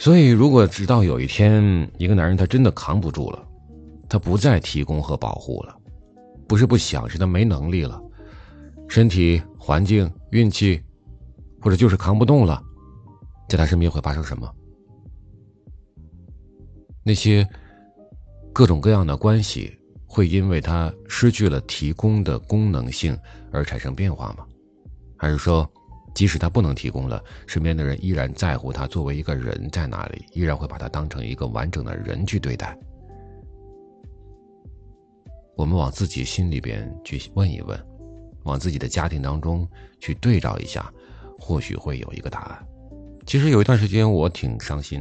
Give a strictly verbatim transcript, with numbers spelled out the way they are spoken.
所以如果直到有一天一个男人他真的扛不住了，他不再提供和保护了，不是不想，是他没能力了，身体、环境、运气，或者就是扛不动了，在他身边会发生什么？那些各种各样的关系会因为他失去了提供的功能性而产生变化吗？还是说即使他不能提供了，身边的人依然在乎他作为一个人在那里，依然会把他当成一个完整的人去对待？我们往自己心里边去问一问，往自己的家庭当中去对照一下，或许会有一个答案。其实有一段时间我挺伤心，